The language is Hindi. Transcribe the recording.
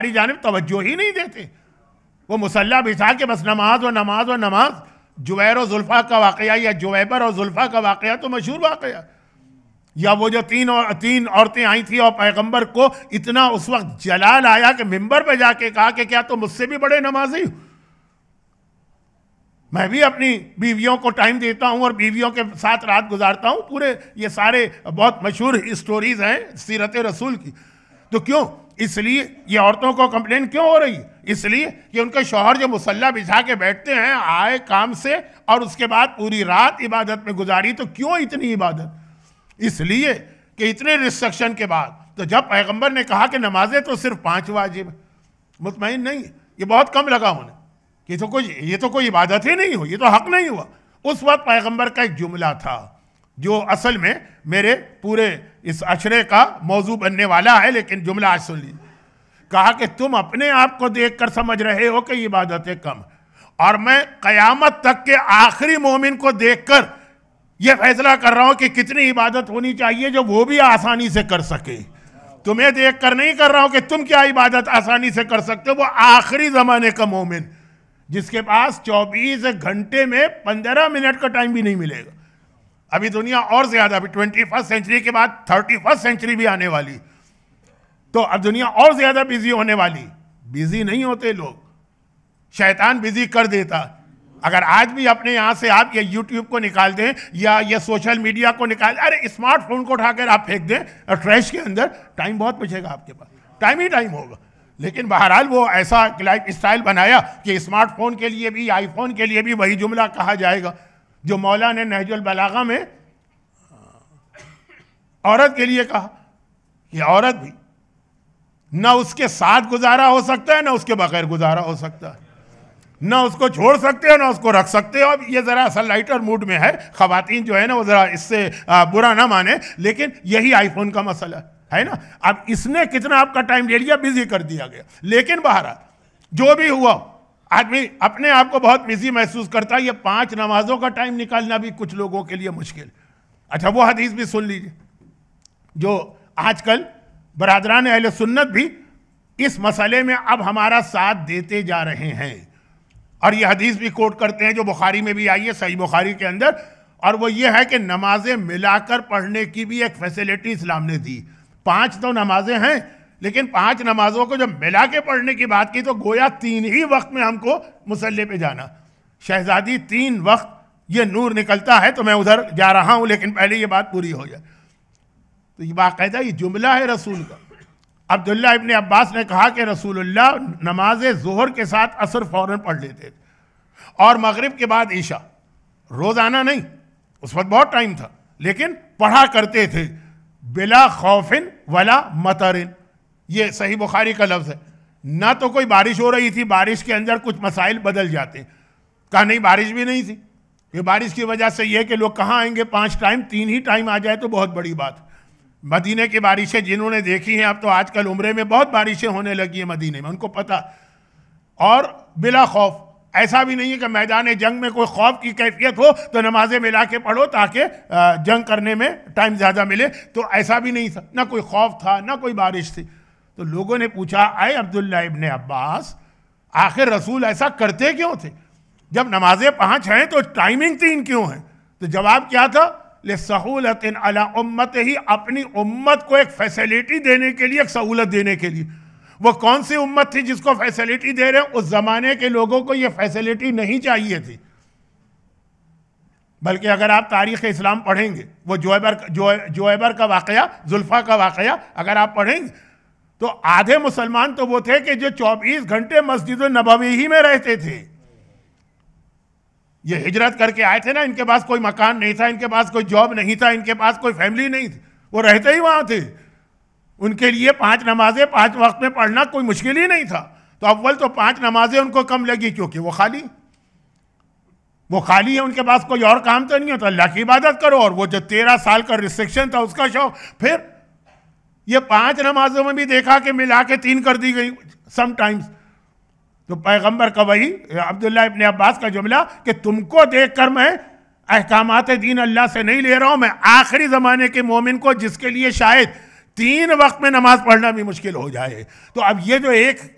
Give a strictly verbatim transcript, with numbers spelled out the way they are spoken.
हमारी जानिब तवज्जो ही नहीं देते। वो मुसल्ला बिछा के बस नमाज और नमाज और नमाज। जुबैर और जुल्फा का वाकया या जुवैबर और जुल्फा का वाकया तो मशहूर वाकया, या वो जो तीन और तीन औरतें आई थी और पैगंबर को इतना उस वक्त जलाल आया कि मिंबर पे जाके कहा कि क्या तो मुझसे भी बड़े नमाजी हो। मैं भी अपनी बीवियों को टाइम देता हूं और बीवियों के साथ रात गुजारता हूं। पूरे ये सारे बहुत मशहूर स्टोरीज हैं सीरत रसूल की। तो क्यों, इसलिए ये औरतों को कंप्लेन क्यों हो रही है? इसलिए कि उनके शौहर जो मुसल्ला बिछा के बैठते हैं, आए काम से और उसके बाद पूरी रात इबादत में गुजारी। तो क्यों इतनी इबादत? इसलिए कि इतने रिस्ट्रिक्शन के बाद तो जब पैगंबर ने कहा कि नमाजें तो सिर्फ पांच वाजिब है, मुतमईन नहीं, ये बहुत कम लगा उन्हें कि तो कोई ये तो कोई इबादत ही नहीं हो, ये तो हक नहीं हुआ। उस वक्त पैगंबर का एक जुमला था जो असल में मेरे पूरे इस अशरे का मौजू बनने वाला है, लेकिन जुमला आज सुन लीजिए। कहा कि तुम अपने आप को देखकर समझ रहे हो कि इबादतें कम, और मैं कयामत तक के आखिरी मोमिन को देखकर यह फैसला कर रहा हूं कि कितनी इबादत होनी चाहिए जो वो भी आसानी से कर सके। तुम्हें देखकर नहीं कर रहा हूं कि तुम क्या इबादत आसानी से कर सकते हो, वो आखिरी जमाने का मोमिन जिसके पास चौबीस घंटे में पंद्रह मिनट का टाइम भी नहीं मिलेगा। अभी दुनिया और ज्यादा, अभी ट्वेंटी फर्स्ट सेंचुरी के बाद थर्टी फर्स्ट सेंचुरी भी आने वाली, तो अब दुनिया और ज्यादा बिजी होने वाली। बिजी नहीं होते लोग, शैतान बिजी कर देता। अगर आज भी अपने यहां से आप ये यूट्यूब को निकाल दें या ये सोशल मीडिया को निकाल, अरे स्मार्टफोन को उठाकर आप फेंक दें ट्रैश के अंदर, टाइम बहुत बचेगा आपके पास, टाइम ही टाइम होगा। लेकिन बहरहाल वो ऐसा लाइफ स्टाइल बनाया कि स्मार्टफोन के लिए भी, आईफोन के लिए भी वही जुमला कहा जाएगा जो मौला ने नहजुल बलागा में औरत के लिए कहा कि औरत भी ना उसके साथ गुजारा हो सकता है ना उसके बगैर गुजारा हो सकता है, ना उसको छोड़ सकते हो ना उसको रख सकते हो। अब ये जरा असल लाइटर मूड में है, खवातीन जो है ना वो जरा इससे बुरा ना माने, लेकिन यही आईफोन का मसला है ना। अब इसने कितना आपका टाइम ले लिया, बिजी कर दिया गया। लेकिन बहरहाल जो भी हुआ, आदमी अपने आप को बहुत बिजी महसूस करता है। ये पांच नमाजों का टाइम निकालना भी कुछ लोगों के लिए मुश्किल। अच्छा, वो हदीस भी सुन लीजिए जो आजकल बरादरान अहले सुन्नत भी इस मसले में अब हमारा साथ देते जा रहे हैं, और ये हदीस भी कोट करते हैं जो बुखारी में भी आई है, सही बुखारी के अंदर। और वो ये है कि नमाजें मिलाकर पढ़ने की भी एक फैसिलिटी इस्लाम ने दी। पांच तो नमाजें हैं, लेकिन पांच नमाजों को जब मिला के पढ़ने की बात की तो गोया तीन ही वक्त में हमको मुसल्ले पे जाना। शहजादी तीन वक्त ये नूर निकलता है, तो मैं उधर जा रहा हूं, लेकिन पहले ये बात पूरी हो जाए। तो ये बाकायदा ये जुमला है रसूल का। अब्दुल्ला इब्ने अब्बास ने कहा कि रसूलुल्लाह नमाज ज़ोहर के साथ असर फौरन पढ़ लेते थे और मगरिब के बाद ईशा, रोजाना नहीं, उस वक्त बहुत टाइम था, लेकिन पढ़ा करते थे बिला खौफिन वला मतरिन। ये सही बुखारी का लफ्ज है। ना तो कोई बारिश हो रही थी, बारिश के अंदर कुछ मसाइल बदल जाते, कहा नहीं बारिश भी नहीं थी, ये बारिश की वजह से ये कि लोग कहाँ आएंगे, पांच टाइम, तीन ही टाइम आ जाए तो बहुत बड़ी बात। मदीने की बारिशें जिन्होंने देखी हैं, अब तो आजकल उम्रे में बहुत बारिशें होने लगी हैं मदीने में, उनको पता। और बिला खौफ, ऐसा भी नहीं है कि मैदान जंग में कोई खौफ की कैफियत हो तो नमाजें मिला के पढ़ो ताकि जंग करने में टाइम ज़्यादा मिले, तो ऐसा भी नहीं था। ना कोई खौफ था ना कोई बारिश थी। तो लोगों ने पूछा, आए अब्दुल्ला इब्ने अब्बास, आखिर रसूल ऐसा करते क्यों थे? जब नमाजें पाँच हैं तो टाइमिंग तीन क्यों है? तो जवाब क्या था, ले सहूलतिन अला उम्मत ही, अपनी उम्मत को एक फैसिलिटी देने के लिए, एक सहूलत देने के लिए। वो कौन सी उम्मत थी जिसको फैसिलिटी दे रहे हैं? उस जमाने के लोगों को ये फैसिलिटी नहीं चाहिए थी। बल्कि अगर आप तारीख़ इस्लाम पढ़ेंगे, वो जोएबर जो जोएबर का वाक़या, जुल्फ़ा का वाक़या अगर आप पढ़ेंगे तो आधे मुसलमान तो वो थे कि जो चौबीस घंटे मस्जिद नबवी ही में रहते थे। ये हिजरत करके आए थे ना, इनके पास कोई मकान नहीं था, इनके पास कोई जॉब नहीं था, इनके पास कोई फैमिली नहीं थी, वो रहते ही वहां थे। उनके लिए पांच नमाजें पांच वक्त में पढ़ना कोई मुश्किल ही नहीं था। तो अव्वल तो पांच नमाजें उनको कम लगी क्योंकि वो खाली वो खाली है, उनके पास कोई और काम तो नहीं होता, अल्लाह की इबादत करो। और वो जो तेरह साल का रिस्ट्रिक्शन था उसका शौक। फिर ये पांच नमाजों में भी देखा कि मिला के तीन कर दी गई समटाइम्स। तो पैगंबर का वही अब्दुल्ला इब्ने अब्बास का जुमला कि तुमको देखकर मैं अहकामात दीन अल्लाह से नहीं ले रहा हूं, मैं आखिरी जमाने के मोमिन को जिसके लिए शायद तीन वक्त में नमाज पढ़ना भी मुश्किल हो जाए। तो अब ये जो एक